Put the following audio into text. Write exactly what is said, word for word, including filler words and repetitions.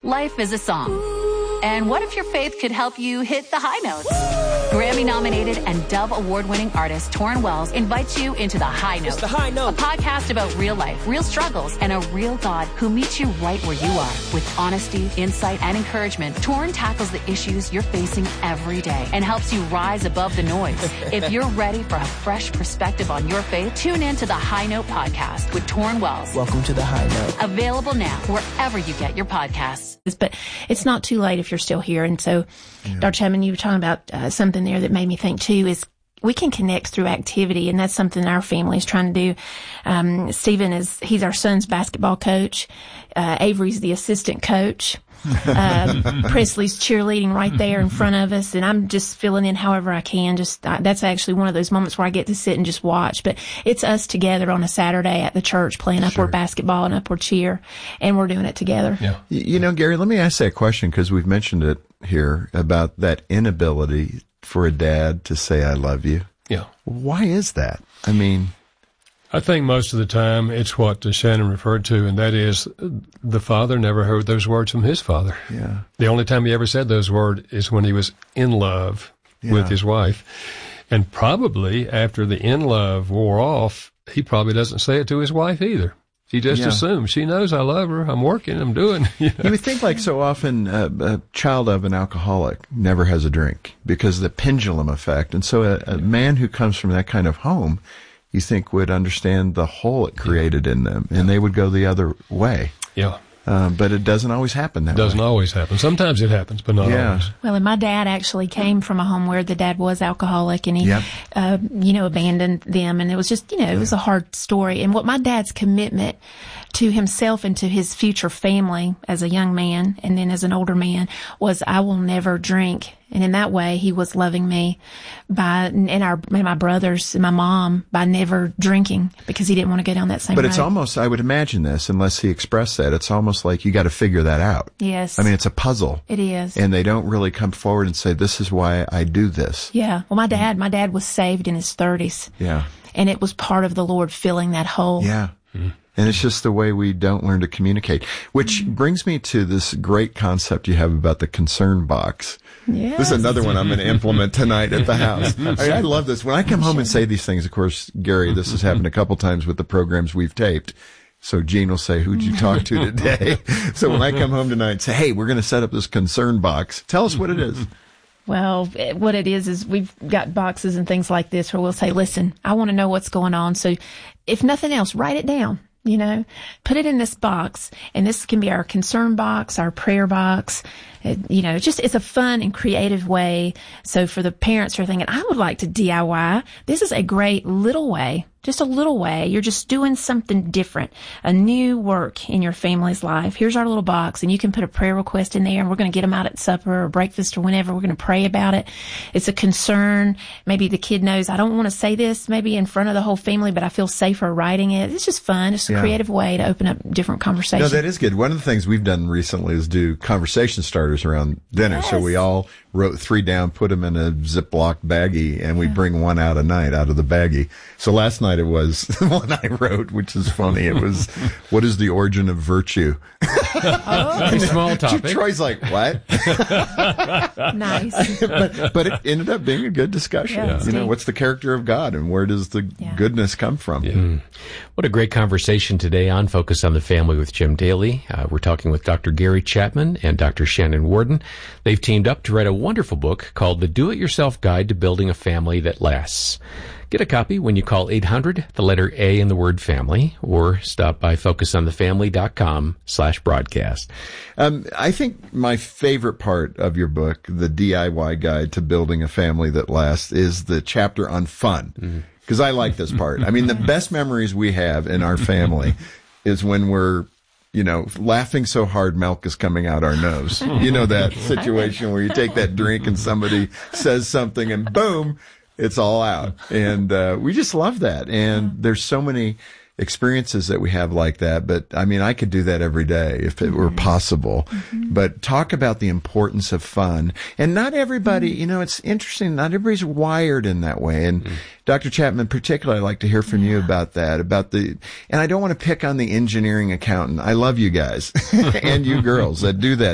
Life is a song. And what if your faith could help you hit the high notes? Grammy-nominated and Dove Award-winning artist Torrin Wells invites you into The High Note. It's The High Note. A podcast about real life, real struggles, and a real God who meets you right where you are. With honesty, insight, and encouragement, Torrin tackles the issues you're facing every day and helps you rise above the noise. If you're ready for a fresh perspective on your faith, tune in to The High Note podcast with Torrin Wells. Welcome to The High Note. Available now wherever you get your podcasts. But it's not too late if you're still here. And so, yeah. Doctor Chapman, you were talking about uh, something there that made me think too is we can connect through activity, and that's something our family is trying to do. Um, Stephen is, he's our son's basketball coach. Uh, Avery's the assistant coach. Uh, Presley's cheerleading right there in front of us, and I'm just filling in however I can. Just uh, that's actually one of those moments where I get to sit and just watch. But it's us together on a Saturday at the church playing Sure. upward basketball and upward cheer, and we're doing it together. Yeah. You know, Gary, let me ask that question because we've mentioned it here about that inability for a dad to say "I love you." Yeah. Why is that? I mean, I think most of the time it's what Shannon referred to, and that is the father never heard those words from his father. Yeah. The only time he ever said those words is when he was in love Yeah. with his wife. And probably after the in love wore off, he probably doesn't say it to his wife either. He just Yeah. assumes she knows I love her. I'm working. I'm doing. You know? You would think like so often uh, a child of an alcoholic never has a drink because of the pendulum effect. And so a, a man who comes from that kind of home, you think would understand the hole it created in them, and they would go the other way. Yeah. Um, but it doesn't always happen that It doesn't way. always happen. Sometimes it happens, but not Yeah. always. Well, and my dad actually came from a home where the dad was alcoholic, and he, Yep. uh, you know, abandoned them, and it was just, you know, it was a hard story. And what my dad's commitment to himself and to his future family as a young man and then as an older man was, I will never drink. And in that way, he was loving me by, and our, and my brothers and my mom by never drinking because he didn't want to go down that same But road. it's almost, I would imagine this, unless he expressed that, it's almost like you got to figure that out. Yes. I mean, it's a puzzle. It is. And they don't really come forward and say, this is why I do this. Yeah. Well, my dad, my dad was saved in his thirties. Yeah. And it was part of the Lord filling that hole. Yeah. And it's just the way we don't learn to communicate, which brings me to this great concept you have about the concern box. Yes. This is another one I'm going to implement tonight at the house. I, mean, I love this. When I come home and say these things, of course, Gary, this has happened a couple times with the programs we've taped. So Gene will say, who'd you talk to today? So when I come home tonight and say, hey, we're going to set up this concern box, tell us what it is. Well, it- what it is, is we've got boxes and things like this where we'll say, listen, I want to know what's going on. So if nothing else, write it down. You know, put it in this box, and this can be our concern box, our prayer box. It, you know, just, it's a fun and creative way. So for the parents who are thinking, I would like to D I Y, this is a great little way, just a little way. You're just doing something different, a new work in your family's life. Here's our little box, and you can put a prayer request in there, and we're going to get them out at supper or breakfast or whenever. We're going to pray about it. It's a concern. Maybe the kid knows, I don't want to say this maybe in front of the whole family, but I feel safer writing it. It's just fun. It's a Yeah. creative way to open up different No, conversations. that is good. One of the things we've done recently is do conversation starters around dinner. So we all wrote three down, put them in a Ziploc baggie, and we bring one out a night out of the baggie. So last night it was the one I wrote, which is funny. It was, what is the origin of virtue? Oh. Small topic. Troy's like, what? Nice. but, but it ended up being a good discussion. Yeah, you know, Steve. what's the character of God and where does the Yeah. goodness come from? Mm. What a great conversation today on Focus on the Family with Jim Daly. Uh, we're talking with Doctor Gary Chapman and Doctor Shannon Warden. They've teamed up to write a wonderful book called The Do-It-Yourself Guide to Building a Family That Lasts. Get a copy when you call eight hundred, the letter A in the word family, or stop by focusonthefamily.com slash broadcast. Um, I think my favorite part of your book, The D I Y Guide to Building a Family That Lasts, is the chapter on fun. Because I like this part. I mean, the best memories we have in our family is when we're, you know, laughing so hard milk is coming out our nose. You know that situation where you take that drink and somebody says something and boom, it's all out. And uh, we just love that. And there's so many experiences that we have like that. But I mean, I could do that every day if it were possible. Mm-hmm. But talk about the importance of fun. And not everybody, you know, it's interesting. Not everybody's wired in that way. And mm-hmm. Doctor Chapman, particularly, I'd like to hear from yeah. you about that, about the, and I don't want to pick on the engineering accountant. I love you guys and you girls that do that.